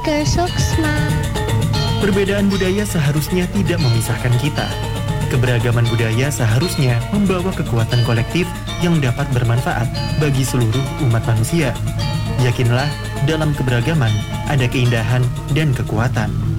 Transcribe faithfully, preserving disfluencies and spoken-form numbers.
ke Suksma. Perbedaan budaya seharusnya tidak memisahkan kita. Keberagaman budaya seharusnya membawa kekuatan kolektif yang dapat bermanfaat bagi seluruh umat manusia. Yakinlah, dalam keberagaman ada keindahan dan kekuatan.